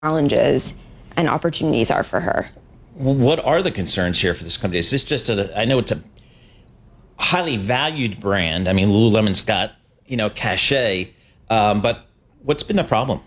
challenges and opportunities are for her. What are the concerns here for this company? Is this just I know it's a highly valued brand. I mean, Lululemon's got, cachet, but what's been the problem?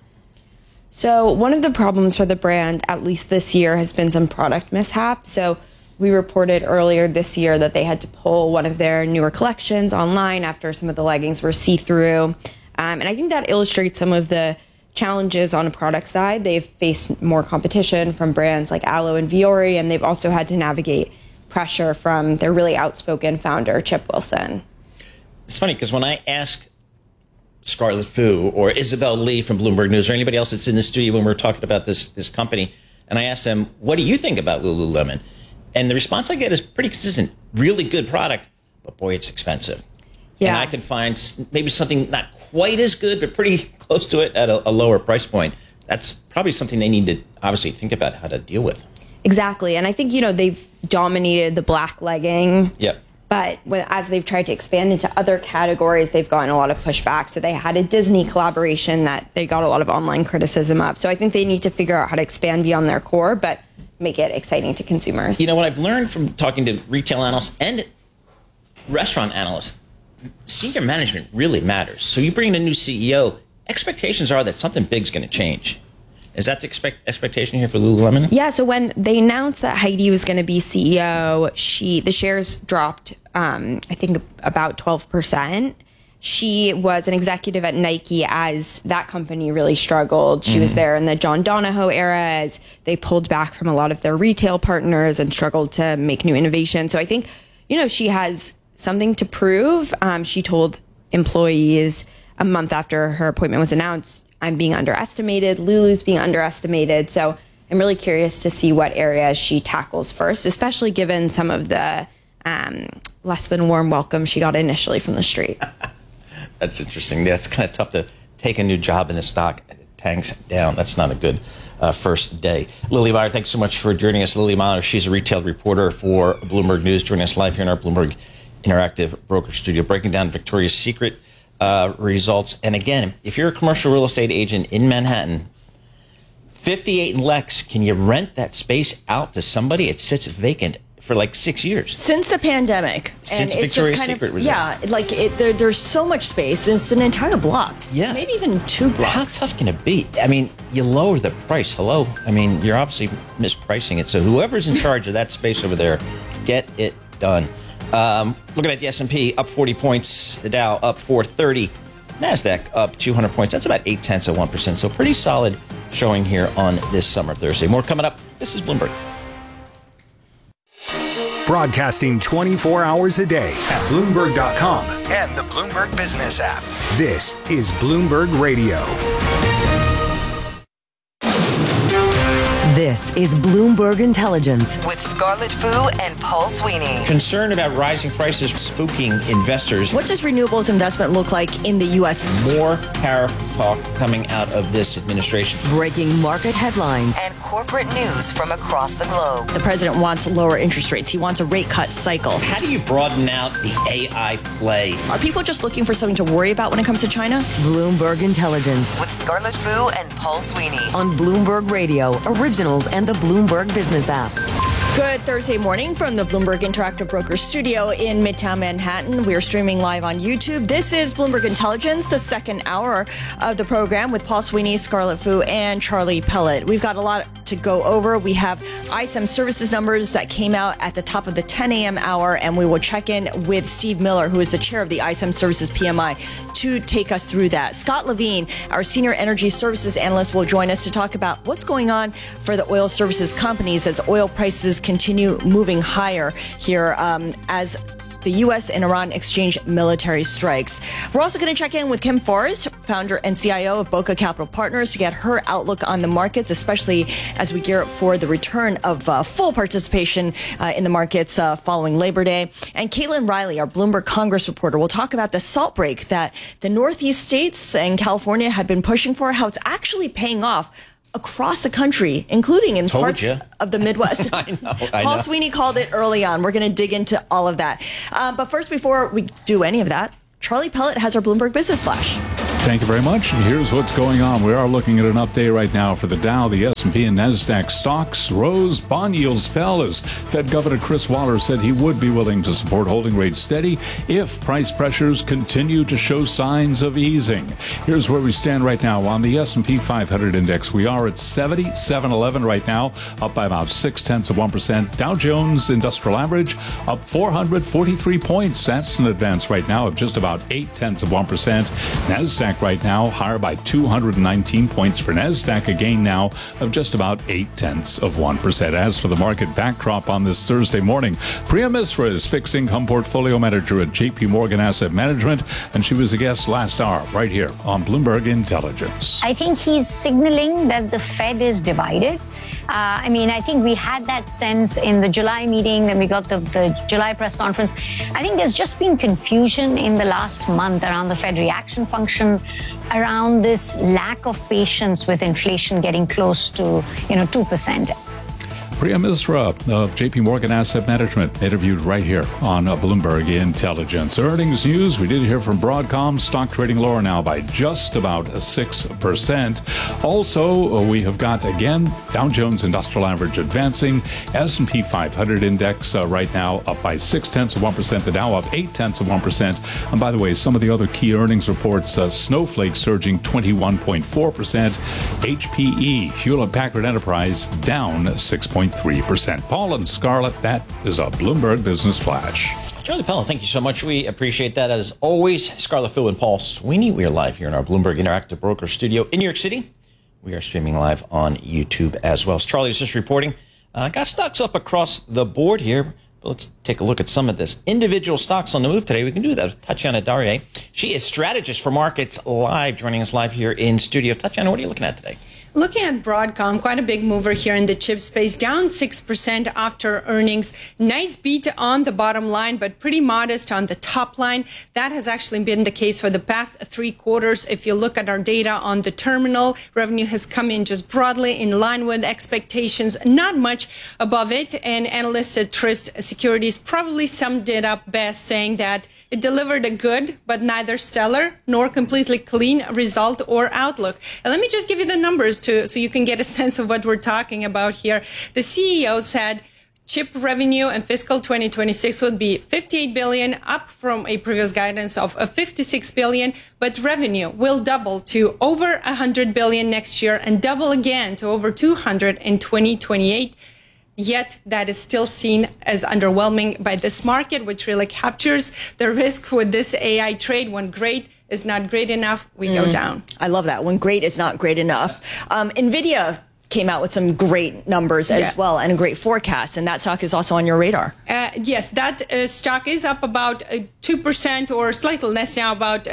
So one of the problems for the brand, at least this year, has been some product mishaps. So we reported earlier this year that they had to pull one of their newer collections online after some of the leggings were see-through. And I think that illustrates some of the challenges on a product side. They've faced more competition from brands like Alo and Vuori, and they've also had to navigate pressure from their really outspoken founder, Chip Wilson. It's funny because when I ask Scarlet Fu or Isabel Lee from Bloomberg News or anybody else that's in the studio when we're talking about this company, and I ask them, what do you think about Lululemon? And the response I get is pretty consistent. Really good product, but boy, it's expensive. Yeah. And I can find maybe something not quite as good, but pretty close to it at a lower price point. That's probably something they need to obviously think about how to deal with. Exactly. And I think, they've dominated the black legging. Yep. But as they've tried to expand into other categories, they've gotten a lot of pushback. So they had a Disney collaboration that they got a lot of online criticism of. So I think they need to figure out how to expand beyond their core, but make it exciting to consumers. What I've learned from talking to retail analysts and restaurant analysts, senior management really matters. So you bring in a new CEO, expectations are that something big is going to change. Is that the expectation here for Lululemon? Yeah, so when they announced that Heidi was going to be CEO, the shares dropped, I think, about 12%. She was an executive at Nike as that company really struggled. She was there in the John Donahoe era as they pulled back from a lot of their retail partners and struggled to make new innovation. So I think, she has something to prove. She told employees a month after her appointment was announced, I'm being underestimated, Lulu's being underestimated. So I'm really curious to see what areas she tackles first, especially given some of the less than warm welcome she got initially from the street. That's interesting. That's kind of tough to take a new job in the stock and it tanks down. That's not a good first day. Lily Meyer, thanks so much for joining us. Lily Meyer, she's a retail reporter for Bloomberg News, joining us live here in our Bloomberg Interactive Broker Studio, breaking down Victoria's Secret results. And again, if you're a commercial real estate agent in Manhattan, 58 and Lex, can you rent that space out to somebody? It sits vacant for like 6 years. Since the pandemic. Since and it's Victoria's just Secret was yeah, like there's so much space. It's an entire block. Yeah. Maybe even 2 blocks. How tough can it be? I mean, you lower the price. Hello? I mean, you're obviously mispricing it. So whoever's in charge of that space over there, get it done. Looking at the S&P, up 40 points. The Dow up 430. NASDAQ up 200 points. That's about 0.8%. So pretty solid showing here on this summer Thursday. More coming up. This is Bloomberg. Broadcasting 24 hours a day at Bloomberg.com and the Bloomberg Business app. This is Bloomberg Radio. This is Bloomberg Intelligence with Scarlet Fu and Paul Sweeney. Concern about rising prices spooking investors. What does renewables investment look like in the U.S.? More tariff talk coming out of this administration. Breaking market headlines and corporate news from across the globe. The president wants lower interest rates. He wants a rate cut cycle. How do you broaden out the AI play? Are people just looking for something to worry about when it comes to China? Bloomberg Intelligence with Scarlet Fu and Paul Sweeney on Bloomberg Radio, Originals and the Bloomberg Business app. Good Thursday morning from the Bloomberg Interactive Brokers studio in Midtown Manhattan. We are streaming live on YouTube. This is Bloomberg Intelligence, the second hour of the program with Paul Sweeney, Scarlet Fu, and Charlie Pellet. We've got a lot to go over. We have ISM services numbers that came out at the top of the 10 a.m. hour, and we will check in with Steve Miller, who is the chair of the ISM Services PMI, to take us through that. Scott Levine, our senior energy services analyst, will join us to talk about what's going on for the oil services companies as oil prices continue moving higher here as the U.S. and Iran exchange military strikes. We're also going to check in with Kim Forrest, founder and CIO of Boca Capital Partners, to get her outlook on the markets, especially as we gear up for the return of full participation in the markets following Labor Day. And Caitlin Riley, our Bloomberg Congress reporter, will talk about the salt break that the Northeast states and California had been pushing for, how it's actually paying off across the country, including in parts of the Midwest. I know. Paul Sweeney called it early on. We're going to dig into all of that. But first, before we do any of that, Charlie Pellet has our Bloomberg Business Flash. Thank you very much. And here's what's going on. We are looking at an update right now for the Dow, the S&P, and NASDAQ stocks rose. Bond yields fell as Fed Governor Chris Waller said he would be willing to support holding rates steady if price pressures continue to show signs of easing. Here's where we stand right now on the S&P 500 index. We are at 7711 right now, up by about 0.6%. Dow Jones Industrial Average up 443 points. That's an advance right now of just about 0.8%. NASDAQ right now higher by 219 points for NASDAQ, a gain now of just about 0.8%. As for the market backdrop on this Thursday morning, Priya Misra is fixed income portfolio manager at JP Morgan Asset Management, and she was a guest last hour right here on Bloomberg Intelligence. I think he's signaling that the Fed is divided. I think we had that sense in the July meeting, and we got the July press conference. I think there's just been confusion in the last month around the Fed reaction function, around this lack of patience with inflation getting close to, 2%. Priya Misra of JP Morgan Asset Management, interviewed right here on Bloomberg Intelligence. Earnings news, we did hear from Broadcom, stock trading lower now by just about 6%. Also, we have got, again, Dow Jones Industrial Average advancing, S&P 500 index right now up by 0.6%, the Dow up 0.8%. And by the way, some of the other key earnings reports, Snowflake surging 21.4%, HPE, Hewlett-Packard Enterprise, down 6.3%. Paul and Scarlett, that is a Bloomberg Business Flash. Charlie Pello, thank you so much. We appreciate that. As always, Scarlett Fu and Paul Sweeney, we are live here in our Bloomberg Interactive Broker studio in New York City. We are streaming live on YouTube as well. As Charlie's just reporting, got stocks up across the board here. But let's take a look at some of this. Individual stocks on the move today. We can do that with Tatiana Darie. She is strategist for Markets Live, joining us live here in studio. Tatiana, what are you looking at today? Looking at Broadcom, quite a big mover here in the chip space, down 6% after earnings. Nice beat on the bottom line, but pretty modest on the top line. That has actually been the case for the past 3 quarters. If you look at our data on the terminal, revenue has come in just broadly in line with expectations, not much above it. And analysts at Truist Securities probably summed it up best, saying that it delivered a good, but neither stellar nor completely clean result or outlook. And let me just give you the numbers so you can get a sense of what we're talking about here. The CEO said chip revenue in fiscal 2026 would be $58 billion, up from a previous guidance of $56 billion, but revenue will double to over $100 billion next year and double again to over $200 in 2028. Yet that is still seen as underwhelming by this market, which really captures the risk with this AI trade. When great is not great enough, we go down. I love that. When great is not great enough. NVIDIA came out with some great numbers as well and a great forecast, and that stock is also on your radar. Yes, that stock is up about 2% or slightly less now, about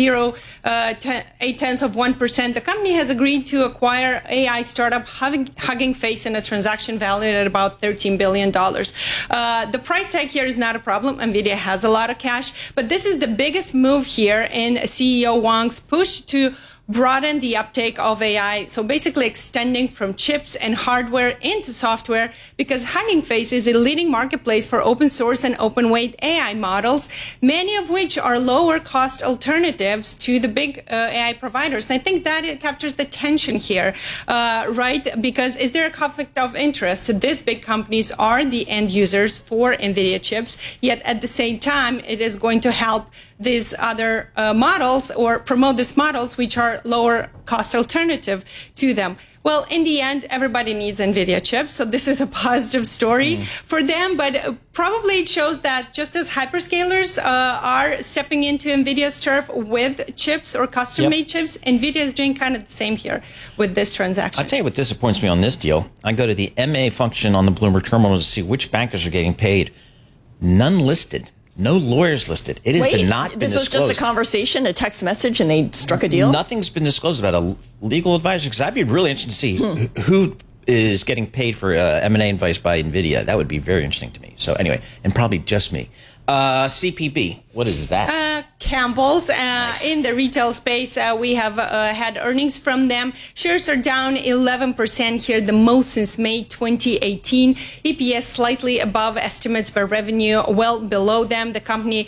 0.8%. The company has agreed to acquire AI startup Hugging Face in a transaction valued at about $13 billion. The price tag here is not a problem. NVIDIA has a lot of cash, but this is the biggest move here in CEO Wang's push to broaden the uptake of AI. So basically extending from chips and hardware into software, because Hugging Face is a leading marketplace for open source and open weight AI models, many of which are lower cost alternatives to the big AI providers. And I think that it captures the tension here, right? Because is there a conflict of interest? These big companies are the end users for NVIDIA chips, yet at the same time, it is going to help these other models or promote these models which are lower cost alternative to them. Well, in the end, everybody needs NVIDIA chips, so this is a positive story for them, but probably it shows that just as hyperscalers are stepping into NVIDIA's turf with chips or custom-made chips, NVIDIA is doing kind of the same here with this transaction. I'll tell you what disappoints me on this deal. I go to the MA function on the Bloomberg terminal to see which bankers are getting paid. None listed. No lawyers listed. It has not been disclosed. This was just a conversation, a text message, and they struck a deal? Nothing's been disclosed about a legal advisor, because I'd be really interested to see who is getting paid for M&A advice by NVIDIA. That would be very interesting to me. So anyway, and probably just me. CPB, what is that? Campbell's. In the retail space, we have had earnings from them. Shares are down 11% here, the most since May 2018. EPS slightly above estimates, but revenue well below them. The company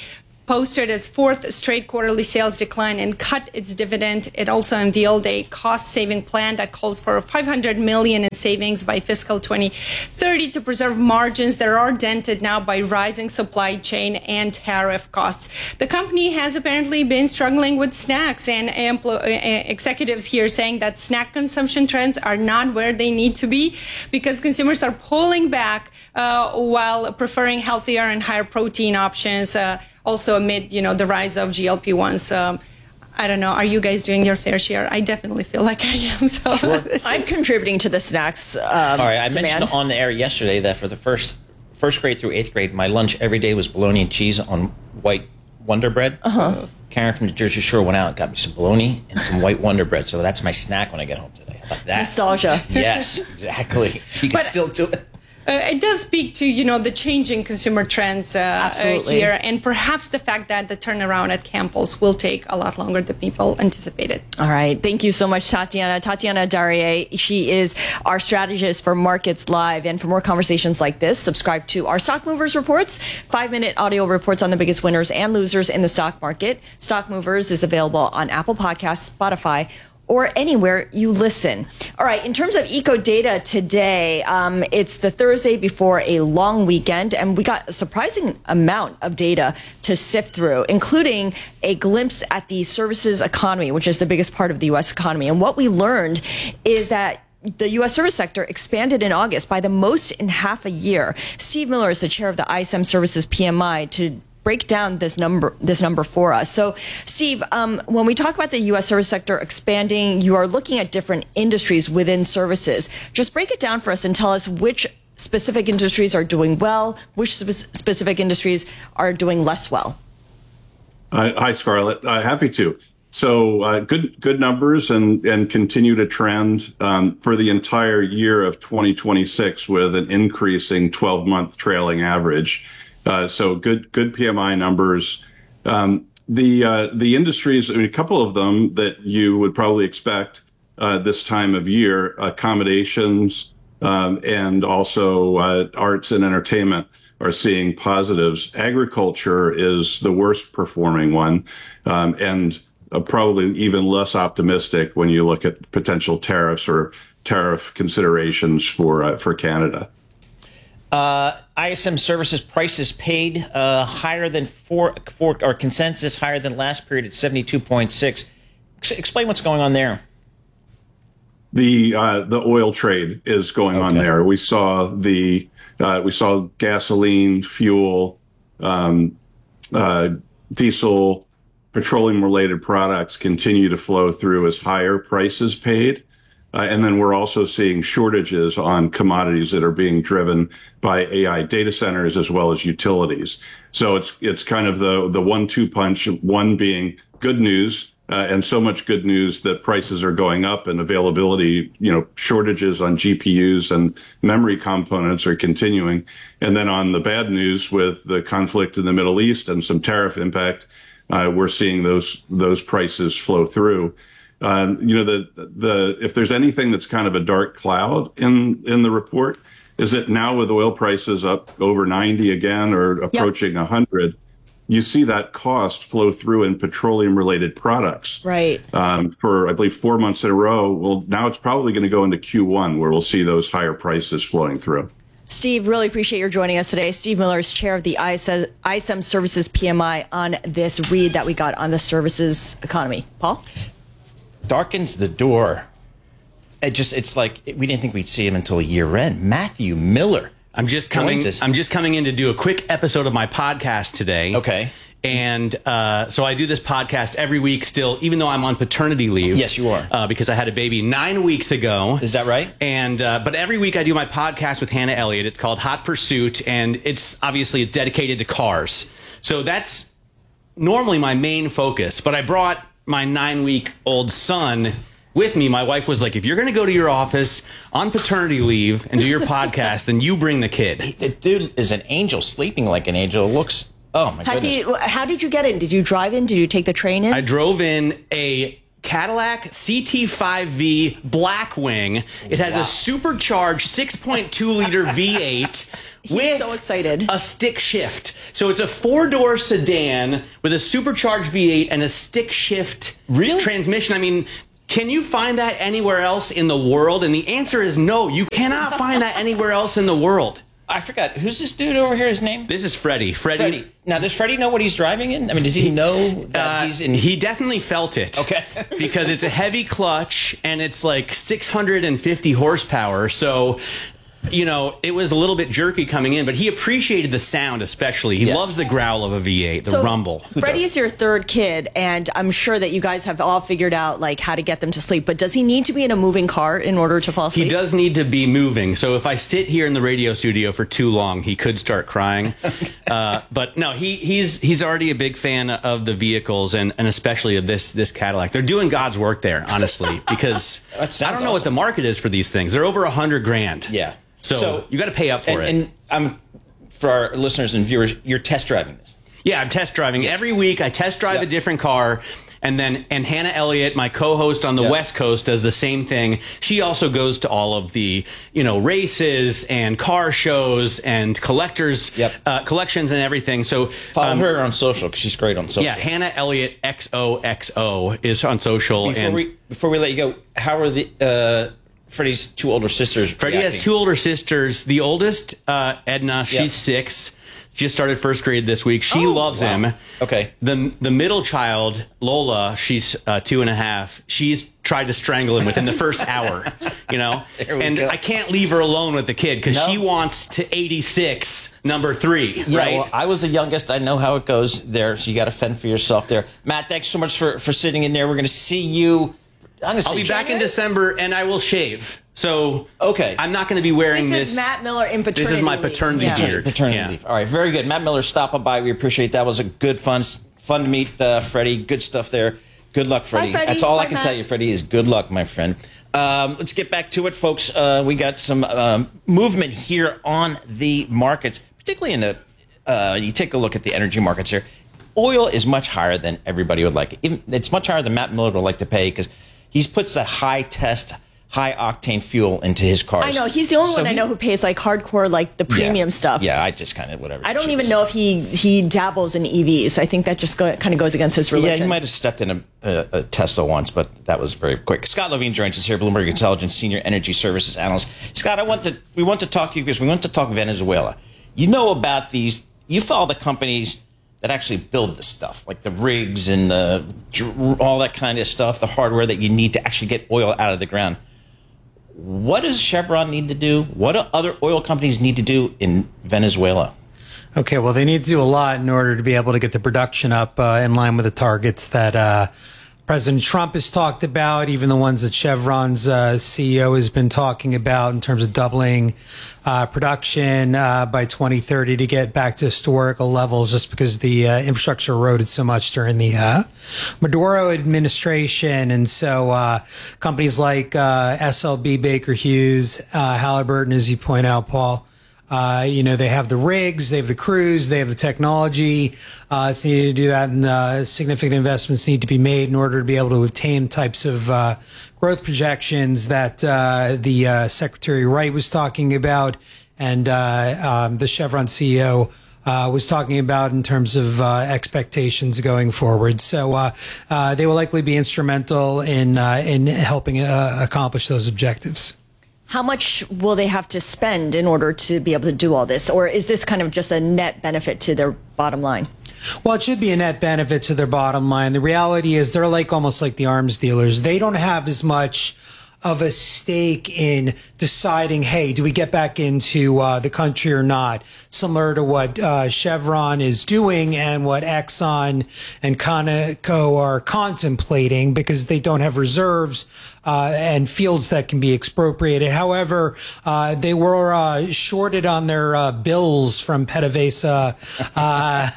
posted its fourth straight quarterly sales decline and cut its dividend. It also unveiled a cost-saving plan that calls for $500 million in savings by fiscal 2030 to preserve margins that are dented now by rising supply chain and tariff costs. The company has apparently been struggling with snacks, and executives here saying that snack consumption trends are not where they need to be because consumers are pulling back while preferring healthier and higher protein options. Also amid, the rise of GLP-1s. I don't know. Are you guys doing your fair share? I definitely feel like I am. So sure. I'm contributing to the snacks All right. I demand. mentioned on the air yesterday that for the first grade through 8th grade, my lunch every day was bologna and cheese on white Wonder Bread. Karen from the Jersey Shore went out and got me some bologna and some white Wonder Bread. So that's my snack when I get home today. How about that? Nostalgia. Yes, exactly. You can still do it. It does speak to, the changing consumer trends here, and perhaps the fact that the turnaround at Campbell's will take a lot longer than people anticipated. All right. Thank you so much, Tatiana. Tatiana Darie, she is our strategist for Markets Live. And for more conversations like this, subscribe to our Stock Movers reports, 5-minute audio reports on the biggest winners and losers in the stock market. Stock Movers is available on Apple Podcasts, Spotify, or anywhere you listen. All right, in terms of eco data today, it's the Thursday before a long weekend, and we got a surprising amount of data to sift through, including a glimpse at the services economy, which is the biggest part of the U.S. economy. And what we learned is that the U.S. service sector expanded in August by the most in half a year. Steve Miller is the chair of the ISM Services PMI to break down this number for us. So, Steve, when we talk about the U.S. service sector expanding, you are looking at different industries within services. Just break it down for us and tell us which specific industries are doing well, which specific industries are doing less well. Hi, Scarlett. Happy to. So good numbers and continue to trend for the entire year of 2026 with an increasing 12-month trailing average. So good PMI numbers. The industries, a couple of them that you would probably expect this time of year, accommodations and also arts and entertainment are seeing positives. Agriculture is the worst performing one, and probably even less optimistic when you look at potential tariffs or tariff considerations for Canada. ISM Services prices paid higher than for or consensus higher than last period at 72.6. Explain what's going on there. The oil trade is going on there. We saw gasoline, fuel, diesel, petroleum related products continue to flow through as higher prices paid. And then we're also seeing shortages on commodities that are being driven by AI data centers as well as utilities. So it's kind of the 1-2 punch, one being good news, and so much good news that prices are going up and availability, shortages on GPUs and memory components are continuing. And then on the bad news with the conflict in the Middle East and some tariff impact, we're seeing those prices flow through. If there's anything that's kind of a dark cloud in the report, is that now with oil prices up over 90 again or approaching 100, you see that cost flow through in petroleum related products. Right. For, I believe, 4 months in a row. Well, now it's probably going to go into Q1 where we'll see those higher prices flowing through. Steve, really appreciate your joining us today. Steve Miller is chair of the ISM Services PMI on this read that we got on the services economy. Paul? Darkens the door. It's like we didn't think we'd see him until year end. Matthew Miller. I'm just coming in to do a quick episode of my podcast today. Okay. And so I do this podcast every week still, even though I'm on paternity leave. Yes, you are. Because I had a baby 9 weeks ago. Is that right? And but every week I do my podcast with Hannah Elliott. It's called Hot Pursuit, and it's dedicated to cars. So that's normally my main focus. But I brought my 9-week-old son with me. My wife was like, if you're going to go to your office on paternity leave and do your podcast, then you bring the kid. The dude is an angel, sleeping like an angel. Looks, oh my goodness. How did you get in? Did you drive in? Did you take the train in? I drove in a Cadillac CT5V Blackwing. It has a supercharged 6.2 liter V8 He's so excited. A stick shift. So it's a 4-door sedan with a supercharged V8 and a stick shift transmission. I mean, can you find that anywhere else in the world? And the answer is no. You cannot find that anywhere else in the world. I forgot. Who's this dude over here? His name? This is Freddie. Freddie. Now, does Freddie know what he's driving in? I mean, does he know that he's in? He definitely felt it. Okay. Because it's a heavy clutch and it's like 650 horsepower. So, you know, it was a little bit jerky coming in, but he appreciated the sound especially. He loves the growl of a V8, the rumble. Freddie's your third kid, and I'm sure that you guys have all figured out like how to get them to sleep. But does he need to be in a moving car in order to fall asleep? He does need to be moving. So if I sit here in the radio studio for too long, he could start crying. But no, he's already a big fan of the vehicles and especially of this Cadillac. They're doing God's work there, honestly, because I don't know what the market is for these things. They're over $100,000. Yeah. So you got to pay up for it. And for our listeners and viewers, you're test driving this. Yeah, I'm test driving. Every week I test drive a different car. And Hannah Elliott, my co-host on the West Coast, does the same thing. She also goes to all of the, races and car shows and collectors, collections and everything. So follow her on social because she's great on social. Yeah, Hannah Elliott XOXO is on social. Before we let you go, how are the Freddie's two older sisters? Freddie has two older sisters. The oldest, Edna, she's 6. Just started first grade this week. She loves him. Okay. The middle child, Lola, she's 2.5. She's tried to strangle him within the first hour, And I can't leave her alone with the kid because she wants to 86 number 3, right? Well, I was the youngest. I know how it goes there. So you got to fend for yourself there. Matt, thanks so much for sitting in there. We're going to see you. I'll be back in December, and I will shave. So I'm not going to be wearing this. This is Matt Miller in paternity This is my leave. paternity beard. Paternity leave. All right, very good. Matt Miller stopping by. We appreciate that. It was a good, fun to meet Freddie. Good stuff there. Good luck, Freddie. Bye, Freddie. That's all Bye, I can Matt. tell you, Freddie, is good luck, my friend. Let's get back to it, folks. We got some movement here on the markets, particularly in the, you take a look at the energy markets here. Oil is much higher than everybody would like. It's much higher than Matt Miller would like to pay because he puts that high octane fuel into his cars. I know. He's the only one I know who pays like hardcore, like the premium stuff. Yeah, I just kind of whatever. I don't even know if he dabbles in EVs. I think that just kind of goes against his religion. Yeah, he might have stepped in a Tesla once, but that was very quick. Scott Levine joins us here, Bloomberg Intelligence Senior Energy Services Analyst. Scott, we want to talk to you because we want to talk Venezuela. You know about these. You follow the companies that actually build this stuff, like the rigs and all that kind of stuff, the hardware that you need to actually get oil out of the ground. What does Chevron need to do? What do other oil companies need to do in Venezuela? Okay, well, they need to do a lot in order to be able to get the production up in line with the targets that President Trump has talked about, even the ones that Chevron's CEO has been talking about in terms of doubling production by 2030 to get back to historical levels, just because the infrastructure eroded so much during the Maduro administration. And so companies like SLB, Baker Hughes, Halliburton, as you point out, Paul, they have the rigs, they have the crews, they have the technology. It's needed to do that, and significant investments need to be made in order to be able to attain types of growth projections that the Secretary Wright was talking about, and the Chevron CEO was talking about in terms of expectations going forward. So they will likely be instrumental in helping accomplish those objectives. How much will they have to spend in order to be able to do all this? Or is this kind of just a net benefit to their bottom line? Well, it should be a net benefit to their bottom line. The reality is they're almost like the arms dealers. They don't have as much of a stake in deciding, hey, do we get back into the country or not? Similar to what Chevron is doing and what Exxon and Conoco are contemplating, because they don't have reserves and fields that can be expropriated. However, they were shorted on their bills from PDVSA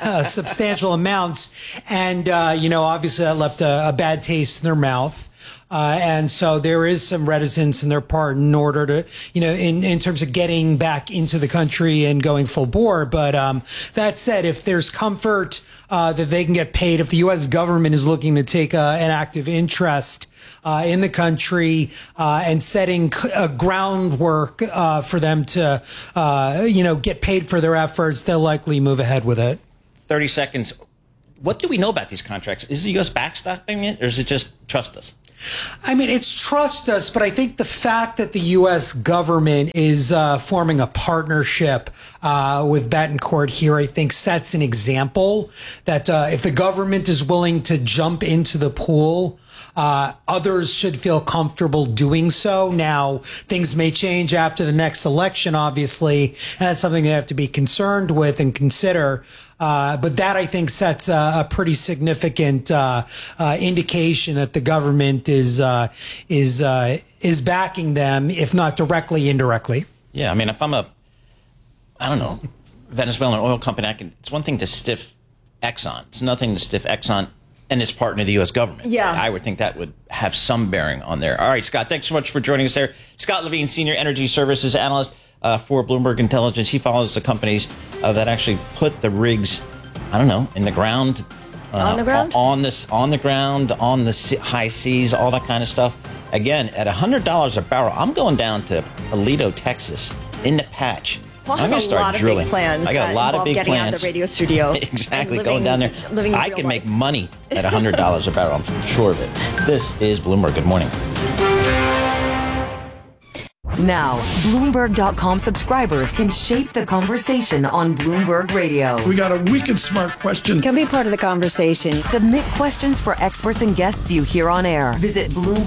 substantial amounts. And, obviously that left a bad taste in their mouth. And so there is some reticence on their part in order to, in terms of getting back into the country and going full bore. But that said, if there's comfort that they can get paid, if the U.S. government is looking to take an active interest in the country and setting groundwork for them to, get paid for their efforts, they'll likely move ahead with it. 30 seconds. What do we know about these contracts? Is the U.S. backstopping it, or is it just trust us? I mean, it's trust us, but I think the fact that the U.S. government is forming a partnership with Bettencourt here, I think sets an example that if the government is willing to jump into the pool, others should feel comfortable doing so. Now, things may change after the next election, obviously, and that's something they have to be concerned with and consider. But that, I think, sets a pretty significant indication that the government is backing them, if not directly, indirectly. Yeah, I mean, if I'm Venezuelan oil company, it's one thing to stiff Exxon. It's nothing to stiff Exxon and its partner, the U.S. government. Yeah. I would think that would have some bearing on there. All right, Scott, thanks so much for joining us there. Scott Levine, Senior Energy Services Analyst for Bloomberg Intelligence. He follows the companies that actually put the rigs, in the ground. On the ground? On the ground, on the high seas, all that kind of stuff. Again, at $100 a barrel, I'm going down to Aledo, Texas, in the patch. Paul I'm going has to start drilling. Big plans. I got a lot of big getting plans. out of the radio studio. Exactly, going down there. I can make money at $100 a barrel. I'm sure of it. This is Bloomberg. Good morning. Now, Bloomberg.com subscribers can shape the conversation on Bloomberg Radio. We got a wicked smart question. Can be part of the conversation. Submit questions for experts and guests you hear on air. Visit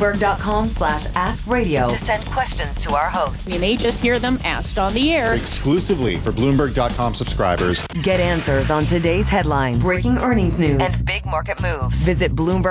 Bloomberg.com/AskRadio to send questions to our hosts. You may just hear them asked on the air. Exclusively for Bloomberg.com subscribers. Get answers on today's headlines, breaking earnings news, and big market moves. Visit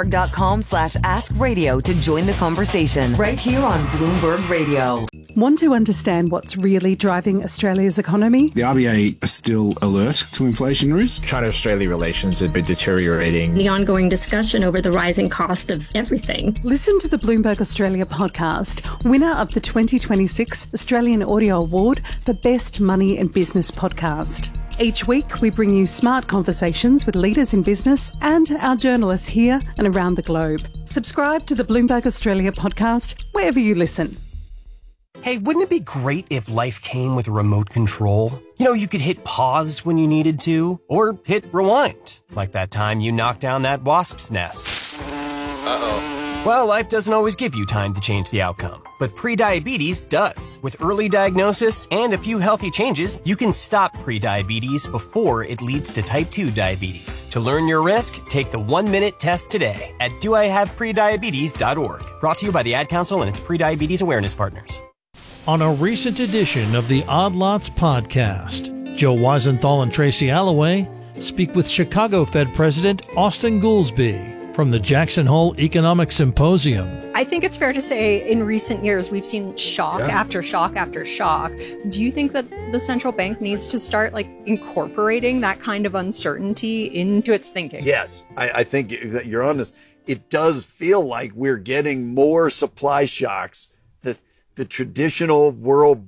Bloomberg.com/AskRadio to join the conversation right here on Bloomberg Radio. Want to understand what's really driving Australia's economy? The RBA are still alert to inflation risk. China-Australia relations have been deteriorating. The ongoing discussion over the rising cost of everything. Listen to the Bloomberg Australia podcast, winner of the 2026 Australian Audio Award for Best Money and Business Podcast. Each week, we bring you smart conversations with leaders in business and our journalists here and around the globe. Subscribe to the Bloomberg Australia podcast wherever you listen. Hey, wouldn't it be great if life came with a remote control? You could hit pause when you needed to, or hit rewind, like that time you knocked down that wasp's nest. Uh-oh. Well, life doesn't always give you time to change the outcome, but prediabetes does. With early diagnosis and a few healthy changes, you can stop prediabetes before it leads to type 2 diabetes. To learn your risk, take the 1-minute test today at doihaveprediabetes.org. Brought to you by the Ad Council and its prediabetes awareness partners. On a recent edition of the Odd Lots podcast, Joe Weisenthal and Tracy Alloway speak with Chicago Fed President Austan Goolsbee from the Jackson Hole Economic Symposium. I think it's fair to say in recent years we've seen shock after shock after shock. Do you think that the central bank needs to start incorporating that kind of uncertainty into its thinking? Yes, I think that you're honest. It does feel like we're getting more supply shocks. The traditional world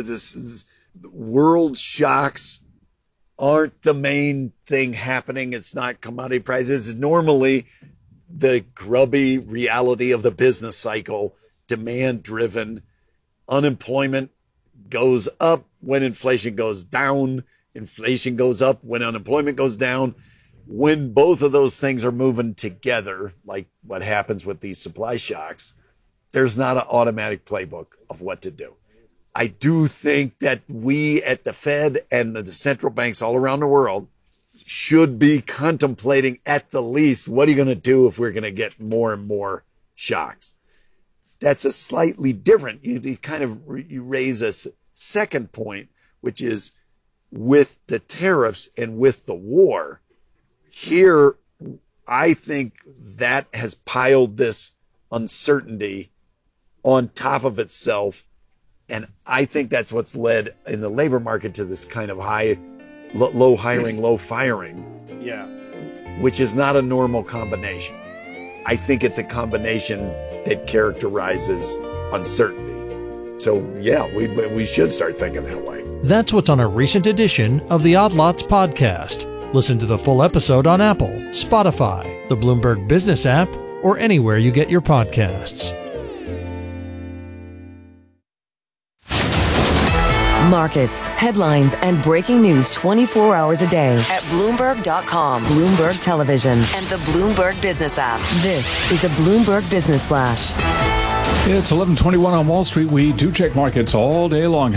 shocks aren't the main thing happening. It's not commodity prices. It's normally the grubby reality of the business cycle, demand driven. Unemployment goes up when inflation goes down. Inflation goes up when unemployment goes down. When both of those things are moving together, like what happens with these supply shocks, there's not an automatic playbook of what to do. I do think that we at the Fed and the central banks all around the world should be contemplating at the least, what are you going to do if we're going to get more and more shocks? That's a slightly different, you raise a second point, which is with the tariffs and with the war. Here, I think that has piled this uncertainty on top of itself. And I think that's what's led in the labor market to this kind of low hiring, low firing, which is not a normal combination. I think it's a combination that characterizes uncertainty. So, yeah, we should start thinking that way. That's what's on a recent edition of the Odd Lots podcast. Listen to the full episode on Apple, Spotify, the Bloomberg Business app, or anywhere you get your podcasts. Markets, headlines, and breaking news 24 hours a day at Bloomberg.com, Bloomberg Television, and the Bloomberg Business app. This is a Bloomberg Business Flash. It's 11:21 on Wall Street. We do check markets all day long.